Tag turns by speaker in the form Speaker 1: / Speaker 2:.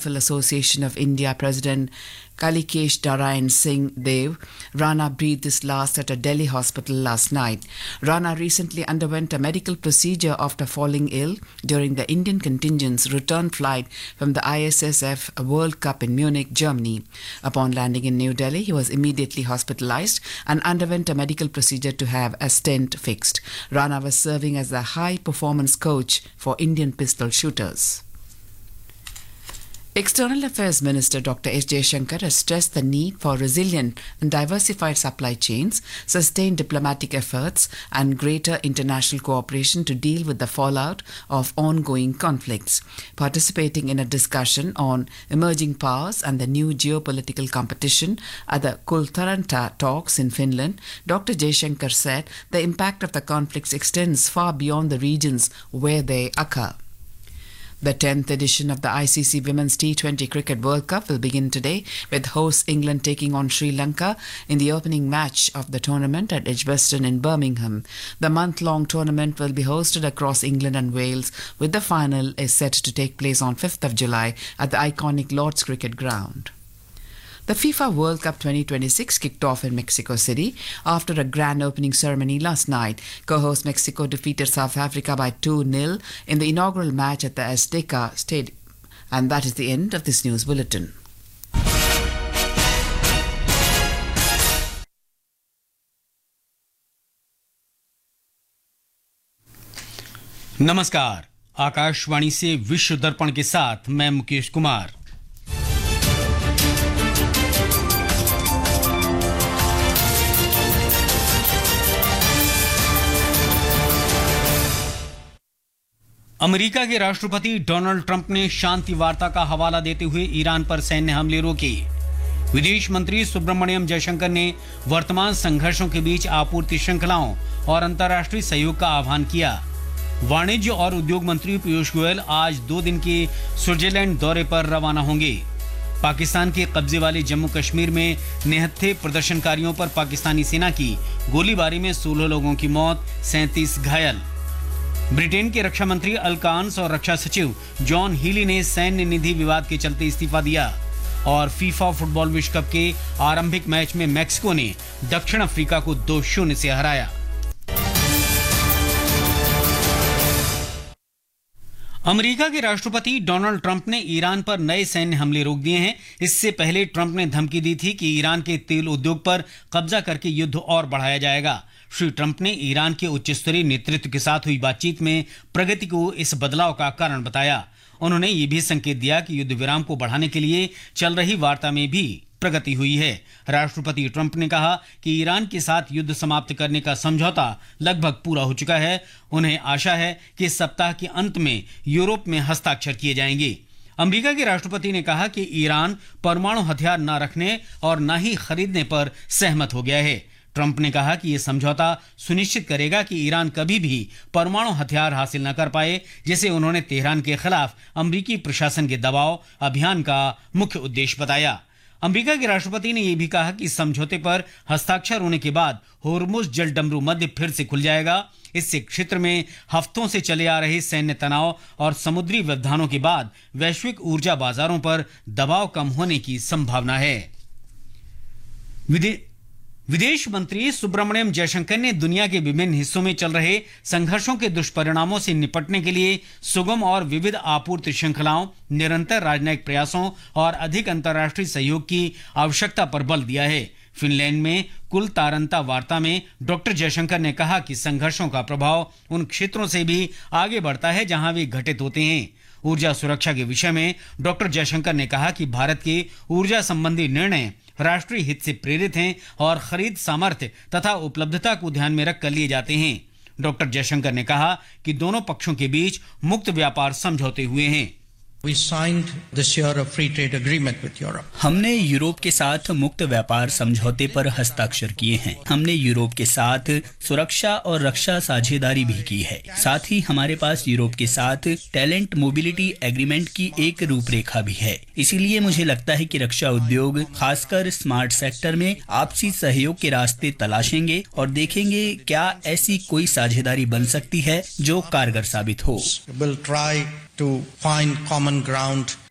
Speaker 1: Rifle Association of India President Kalikesh Narayan Singh Dev, Rana breathed his last at a Delhi hospital last night. Rana recently underwent a medical procedure after falling ill during the Indian contingent's return flight from the ISSF World Cup in Munich, Germany. Upon landing in New Delhi, he was immediately hospitalized and underwent a medical procedure to have a stent fixed. Rana was serving as the high-performance coach for Indian pistol shooters. External Affairs Minister Dr. S. Jaishankar has stressed the need for resilient and diversified supply chains, sustained diplomatic efforts, and greater international cooperation to deal with the fallout of ongoing conflicts. Participating in a discussion on emerging powers and the new geopolitical competition at the Kultaranta talks in Finland, Dr. Jaishankar said the impact of the conflicts extends far beyond the regions where they occur. The 10th edition of the ICC Women's T20 Cricket World Cup will begin today, with hosts England taking on Sri Lanka in the opening match of the tournament at Edgbaston in Birmingham. The month-long tournament will be hosted across England and Wales, with the final is set to take place on 5th of July at the iconic Lord's Cricket Ground. The FIFA World Cup 2026 kicked off in Mexico City after a grand opening ceremony last night. Co-host Mexico defeated South Africa by 2-0 in the inaugural match at the Azteca Stadium. And that is the end of this news bulletin.
Speaker 2: नमस्कार, आकाशवाणी से विश्व दर्पण के साथ मैं Mukesh Kumar. America के राष्ट्रपति Donald Trump ने शांति वार्ता का हवाला देते हुए ईरान पर सैन्य हमले रोके। विदेश मंत्री सुब्रमण्यम जयशंकर ने वर्तमान संघर्षों के बीच आपूर्ति श्रृंखलाओं और अंतर्राष्ट्रीय सहयोग का आह्वान किया। वाणिज्य और उद्योग मंत्री पीयूष गोयल आज 2 दिन के स्विट्जरलैंड दौरे पर रवाना होंगे। पाकिस्तान के कब्जे वाले जम्मू कश्मीर में निहत्थे प्रदर्शनकारियों पर पाकिस्तानी सेना की गोलीबारी में 16 लोगों की मौत, 37 घायल। ब्रिटेन के रक्षा मंत्री अल कान्स और रक्षा सचिव जॉन हीली ने सैन्य निधि विवाद के चलते इस्तीफा दिया। और फीफा फुटबॉल विश्व कप के आरंभिक मैच में मैक्सिको ने दक्षिण अफ्रीका को 2-0 से हराया। अमेरिका के राष्ट्रपति डोनाल्ड ट्रंप ने ईरान पर नए सैन्य हमले रोक दिए हैं। इससे पहले ट्रंप ने धमकी दी थी कि ईरान के तेल उद्योग पर कब्जा करके युद्ध और बढ़ाया जाएगा। श्री ट्रंप ने ईरान के उच्च स्तरीय नेतृत्व के साथ हुई बातचीत में प्रगति को इस बदलाव का कारण बताया। उन्होंने ये भी संकेत दिया कि युद्ध विराम को बढ़ाने के लिए चल रही वार्ता में भी प्रगति हुई है। राष्ट्रपति ट्रंप ने कहा कि ईरान के साथ युद्ध समाप्त करने का समझौता लगभग पूरा हो चुका है। उन्हें आशा है कि इस सप्ताह के अंत में यूरोप में हस्ताक्षर किए जाएंगे। अमेरिका के राष्ट्रपति ने कहा कि ईरान परमाणु हथियार न रखने और न ही खरीदने पर सहमत हो गया है। ट्रंप ने कहा कि यह समझौता सुनिश्चित करेगा कि ईरान कभी भी परमाणु हथियार हासिल न कर पाए, जिसे उन्होंने तेहरान के खिलाफ अमेरिकी प्रशासन के दबाव अभियान का मुख्य उद्देश्य बताया। अमेरिका के राष्ट्रपति ने यह भी कहा कि इस समझौते पर हस्ताक्षर होने के बाद होर्मुज जलडमरू मध्य फिर से खुल जाएगा। इससे क्षेत्र में हफ्तों से चले आ रहे सैन्य तनाव और समुद्री व्यवधानों के बाद वैश्विक ऊर्जा बाजारों पर दबाव कम होने की संभावना है। विदेश मंत्री सुब्रमण्यम जयशंकर ने दुनिया के विभिन्न हिस्सों में चल रहे संघर्षों के दुष्परिणामों से निपटने के लिए सुगम और विविध आपूर्ति श्रृंखलाओं, निरंतर राजनयिक प्रयासों और अधिक अंतर्राष्ट्रीय सहयोग की आवश्यकता पर बल दिया है। फिनलैंड में कुलतारंता वार्ता में डॉक्टर जयशंकर ने कहा कि संघर्षों का प्रभाव उन क्षेत्रों से भी आगे बढ़ता है जहां वे घटित होते हैं। ऊर्जा सुरक्षा के विषय में डॉक्टर जयशंकर ने कहा कि भारत के ऊर्जा संबंधी निर्णय राष्ट्रीय हित से प्रेरित हैं और खरीद सामर्थ्य तथा उपलब्धता को ध्यान में रखकर लिए जाते हैं। डॉक्टर जयशंकर ने कहा कि दोनों पक्षों के बीच मुक्त व्यापार समझौते हुए हैं।
Speaker 3: We signed this year a free trade agreement with Europe.
Speaker 4: हमने यूरोप के साथ मुक्त व्यापार समझौते पर हस्ताक्षर किए हैं। हमने यूरोप के साथ सुरक्षा और रक्षा साझेदारी भी की है। साथ ही हमारे पास यूरोप के साथ टैलेंट मोबिलिटी एग्रीमेंट की एक रूपरेखा भी है। इसीलिए मुझे लगता है कि रक्षा उद्योग, खासकर स्मार्ट सेक्टर में आपसी सहयोग के रास्ते तलाशेंगे और देखेंगे क्या ऐसी कोई साझेदारी बन सकती है जो कारगर साबित हो।
Speaker 3: We'll try to find common ground